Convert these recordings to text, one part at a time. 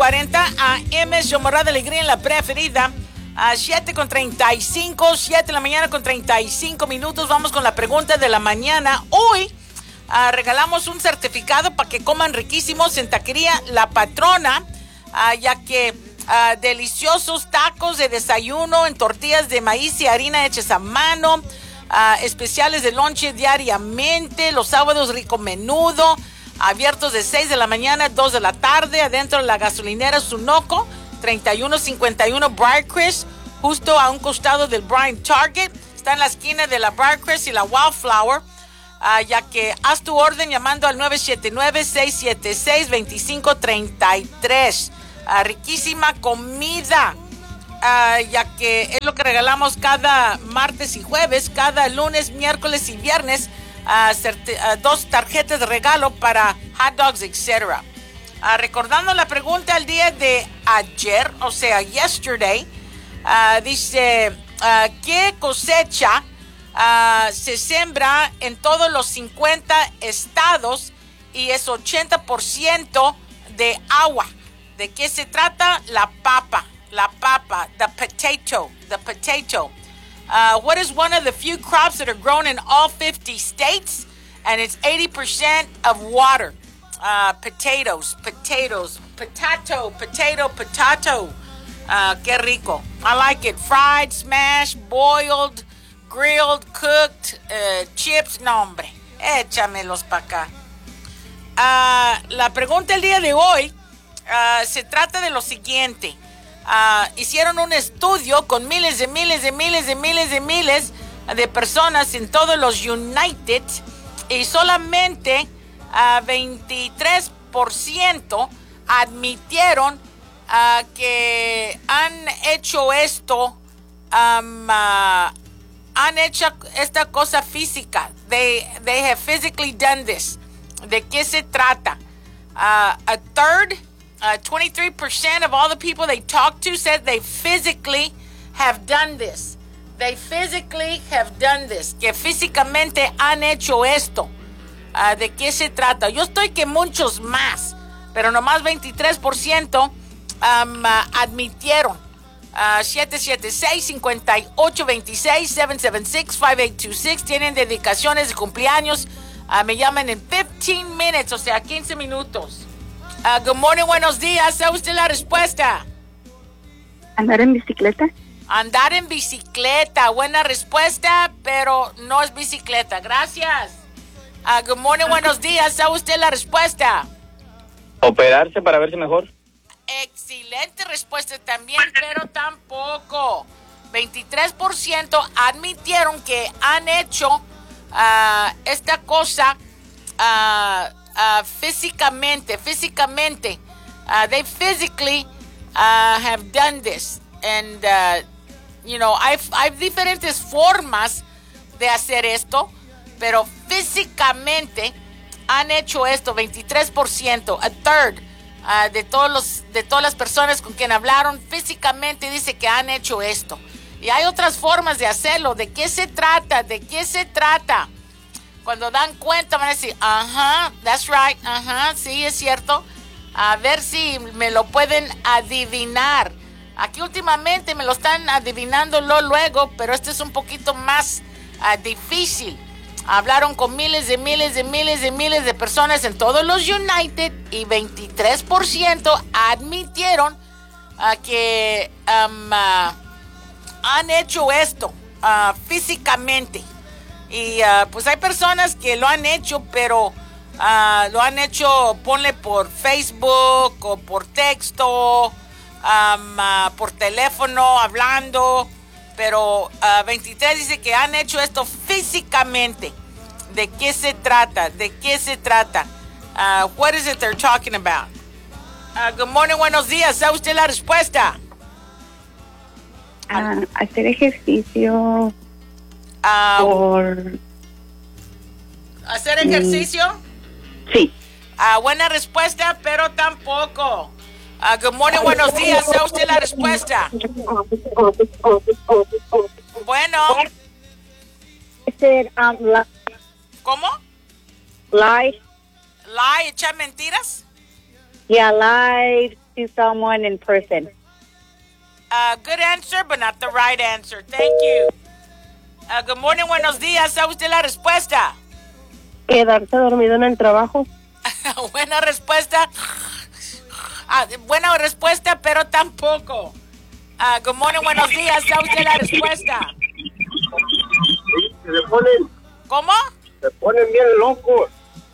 6:40 AM, show Morra de Alegría en la preferida. A 7:35, 7 de la mañana con 35 minutos. Vamos con la pregunta de la mañana. Hoy regalamos un certificado para que coman riquísimos en Taquería La Patrona, ya que deliciosos tacos de desayuno en tortillas de maíz y harina hechas a mano, especiales de lonche diariamente, los sábados rico menudo, abiertos de 6 de la mañana a 2 de la tarde, adentro de la gasolinera Sunoco, 3151 Briarcrest, justo a un costado del Bryant Target. Está en la esquina de la Briarcrest y la Wildflower. Ya que haz tu orden llamando al 979-676-2533. Riquísima comida, ya que es lo que regalamos cada martes y jueves, cada lunes, miércoles y viernes, 2 tarjetas de regalo para hot dogs, etc. Recordando la pregunta el día de ayer, o sea, yesterday, dice, ¿qué cosecha se siembra en todos los 50 estados y es 80% de agua? ¿De qué se trata? La papa, the potato. What is one of the few crops that are grown in all 50 states? And it's 80% of water. Potatoes. Potato. Qué rico. I like it. Fried, smashed, boiled, grilled, cooked, chips. No, hombre. Échamelos para acá. La pregunta el día de hoy se trata de lo siguiente. Hicieron un estudio con miles de personas en todos los United y solamente 23% admitieron que han hecho esto, han hecho esta cosa física. They have physically done this. ¿De qué se trata? A third, 23% of all the people they talked to said they physically have done this. Que físicamente han hecho esto. ¿De qué se trata? Yo estoy que muchos más, pero nomás 23% admitieron. 776-5826, 776-5826. Tienen dedicaciones de cumpleaños. Me llaman en 15 minutes, o sea, 15 minutos. Good morning, buenos días. ¿Sabe usted la respuesta? Andar en bicicleta. Andar en bicicleta. Buena respuesta, pero no es bicicleta. Gracias. Good morning, buenos días. ¿Sabe usted la respuesta? Operarse para verse mejor. Excelente respuesta también, pero tampoco. 23% admitieron que han hecho esta cosa físicamente. They physically have done this. And, hay diferentes formas de hacer esto, pero físicamente han hecho esto, 23%. A third de todas las personas con quien hablaron, físicamente dice que han hecho esto. Y hay otras formas de hacerlo. ¿De qué se trata? Cuando dan cuenta van a decir, that's right, sí, es cierto. A ver si me lo pueden adivinar. Aquí últimamente me lo están adivinando luego, pero este es un poquito más difícil. Hablaron con miles de personas en todos los United y 23% admitieron que han hecho esto físicamente. Y pues hay personas que lo han hecho, pero lo han hecho, ponle por Facebook o por texto, por teléfono, hablando. Pero 23 dice que han hecho esto físicamente. ¿De qué se trata? What is it they're talking about? Good morning, buenos días. ¿Sabe usted la respuesta? Hacer ejercicio. ¿Hacer ejercicio? Sí. Buena respuesta, pero tampoco. Good morning, buenos días. ¿Sabe usted la respuesta? Bueno. ¿Cómo? Lie. ¿Lie? ¿Echar mentiras? Yeah, lie. to someone in person. Good answer, but not the right answer. Thank you. Good morning, buenos días. ¿Sabe usted la respuesta? Quedarse dormido en el trabajo. Buena respuesta. Buena respuesta, pero tampoco. Good morning, buenos días. ¿Sabe usted la respuesta? ¿Cómo? Se ponen bien locos.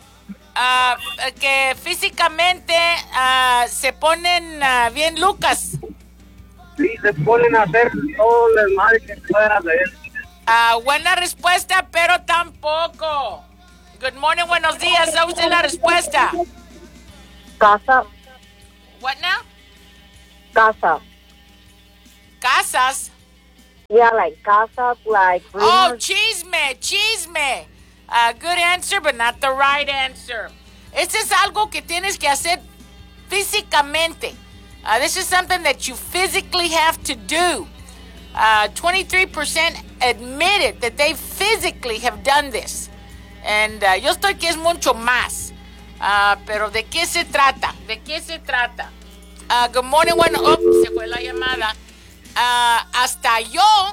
Que físicamente se ponen bien lucas. Sí, se ponen a hacer todo el mal que pueden hacer. Buena respuesta, pero tampoco. Good morning, buenos días. ¿Sabe usted la respuesta? Casa. What now? Casa. Casas. Yeah, like casa, like Oh, chisme. Good answer, but not the right answer. Este es algo que tienes que hacer físicamente. This is something that you physically have to do. 23% admitted that they physically have done this. And yo estoy que es mucho más. Pero ¿de qué se trata? Good morning, bueno, se fue la llamada. Hasta yo,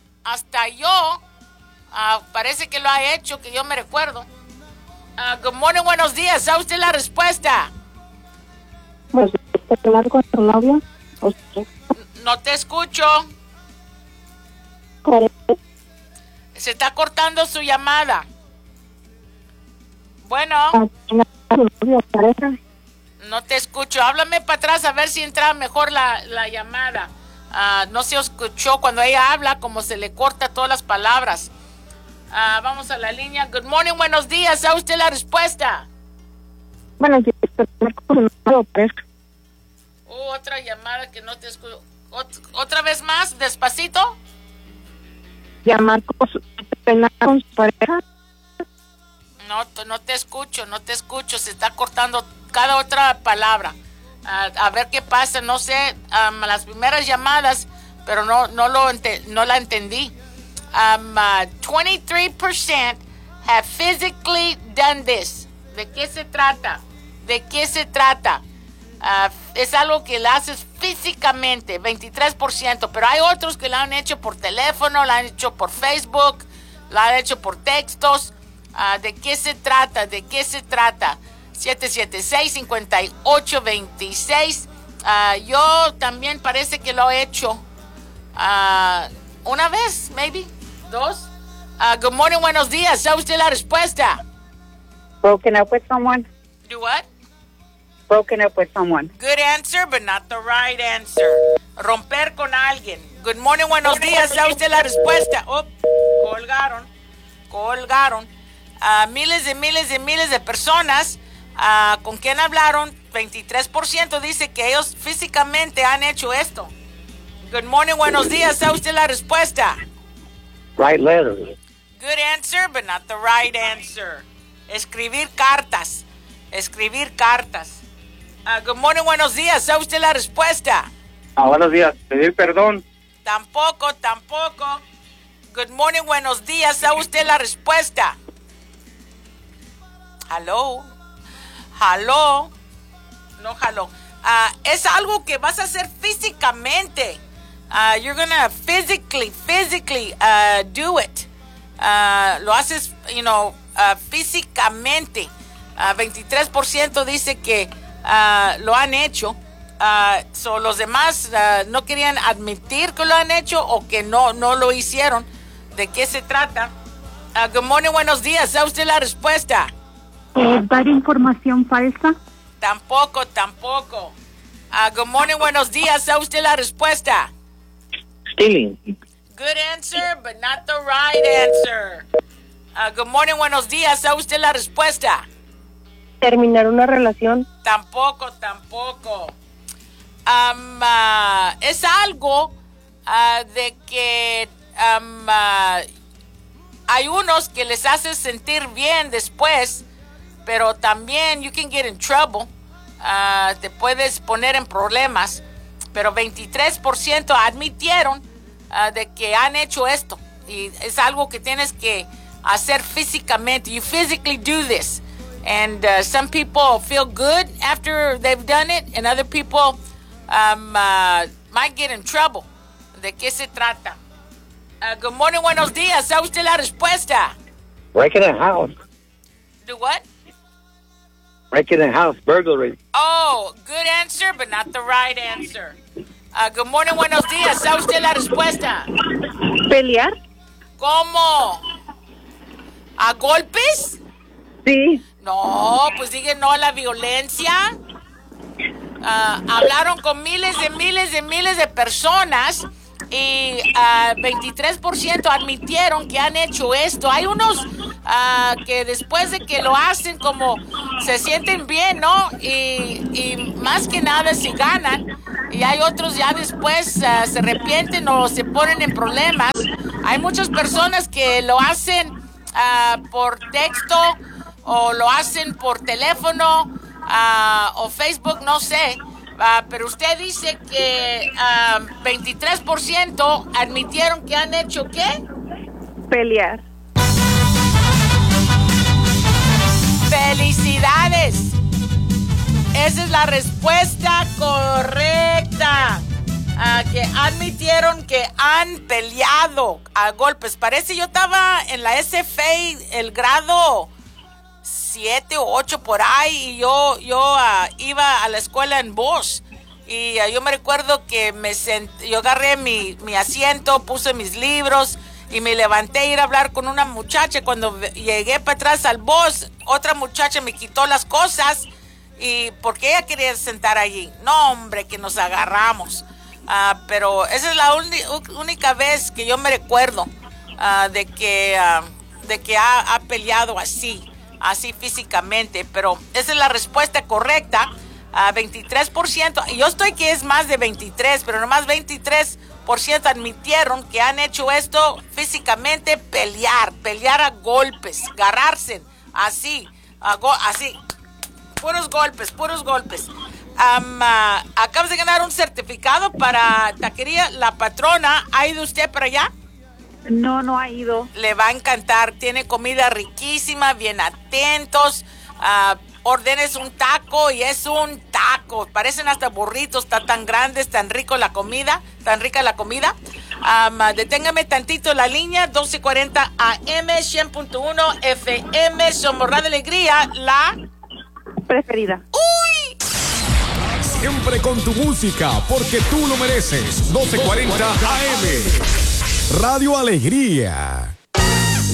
parece que lo ha hecho, que yo me recuerdo. Good morning, buenos días. ¿Sabe usted la respuesta? Pues, hablar con tu novia. No te escucho. Se está cortando su llamada. Bueno. No te escucho. Háblame para atrás a ver si entra mejor la llamada. No se escuchó cuando ella habla, como se le corta todas las palabras. Vamos a la línea. Good morning, buenos días. ¿Sabe usted la respuesta? Bueno, Otra llamada que no te escucho. ¿Otra vez más? ¿Despacito? llamar con su pareja. No te escucho. Se está cortando cada otra palabra. A ver qué pasa. No sé, las primeras llamadas, pero no la entendí. 23% have physically done this. ¿De qué se trata? Es algo que lo haces físicamente, 23%, pero hay otros que lo han hecho por teléfono, lo han hecho por Facebook, lo han hecho por textos. ¿De qué se trata? 776-5826. Yo también parece que lo he hecho una vez, maybe, dos. Good morning, buenos días. ¿Sabe usted la respuesta? Broken up with someone. Do what? Broken up with someone. Good answer, but not the right answer. Romper con alguien. Good morning, buenos días. ¿Sabe usted la respuesta? Colgaron. Miles de personas con quien hablaron, 23% dice que ellos físicamente han hecho esto. Good morning, buenos días. ¿Sabe usted la respuesta? Write letters. Good answer, but not the right answer. Escribir cartas. Good morning, buenos días. ¿Sabe usted la respuesta? Buenos días. Pedir perdón. Tampoco. Good morning, buenos días. ¿Sabe usted la respuesta? Hello. No jaló. Es algo que vas a hacer físicamente. You're gonna physically do it. Lo haces, físicamente. 23% dice que lo han hecho. Los demás no querían admitir que lo han hecho o que no lo hicieron. ¿De qué se trata? Good morning, buenos días. ¿Sabe usted la respuesta? ¿Dar información falsa? Tampoco. Good morning, buenos días. ¿Sabe usted la respuesta? Stealing. Good answer, but not the right answer. Good morning, buenos días. ¿Sabe usted la respuesta? ¿Terminar una relación? Tampoco. Es algo de que hay unos que les hace sentir bien después, pero también you can get in trouble. Te puedes poner en problemas, pero 23% admitieron de que han hecho esto, y es algo que tienes que hacer físicamente. You physically do this, and some people feel good after they've done it, and other people might get in trouble. ¿De qué se trata? Good morning, buenos días. ¿Sabe usted la respuesta? Breaking a house. Do what? Breaking a house. Burglary. Oh, good answer, but not the right answer. Good morning, buenos días. ¿Sabe usted la respuesta? ¿Pelear? ¿Cómo? ¿A golpes? Sí. No, pues diga no a la violencia. Hablaron con miles de personas y 23% admitieron que han hecho esto. Hay unos que después de que lo hacen como se sienten bien, ¿no? Y más que nada si ganan. Y hay otros ya después se arrepienten o se ponen en problemas. Hay muchas personas que lo hacen por texto o lo hacen por teléfono o Facebook, no sé. Pero usted dice que 23% admitieron que han hecho ¿qué? Pelear. ¡Felicidades! Esa es la respuesta correcta. Que admitieron que han peleado a golpes. Parece yo estaba en la SFA, el grado 7 o 8 por ahí, y yo iba a la escuela en Bosch. Y yo me recuerdo que yo agarré mi asiento, puse mis libros y me levanté a ir a hablar con una muchacha. Cuando llegué para atrás al Bosch, otra muchacha me quitó las cosas y porque ella quería sentar allí. No, hombre, que nos agarramos. Pero esa es la única vez que yo me recuerdo de que ha peleado así físicamente. Pero esa es la respuesta correcta. 23%, y yo estoy que es más de 23, pero nomás 23% admitieron que han hecho esto físicamente, pelear a golpes, agarrarse, así, puros golpes. Acabas de ganar un certificado para taquería La Patrona. ¿Ha ido usted para allá? No ha ido. Le va a encantar, tiene comida riquísima, bien atentos. Ordenes un taco y es un taco. Parecen hasta burritos, está tan grandes, tan rica la comida. Deténgame tantito la línea, 1240 AM, 100.1 FM, somos Radio Alegría, la preferida. ¡Uy! Siempre con tu música, porque tú lo mereces. 1240 AM, Radio Alegría.